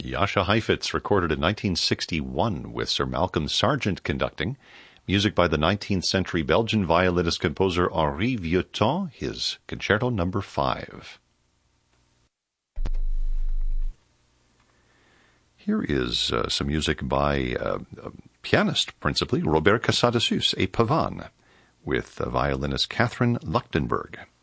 Jascha Heifetz, recorded in 1961 with Sir Malcolm Sargent conducting. Music by the 19th century Belgian violinist-composer Henri Vieuxtemps, his Concerto No. 5. Here is some music by a pianist, principally, Robert Casadesus, a pavane, with violinist Catherine Luchtenberg.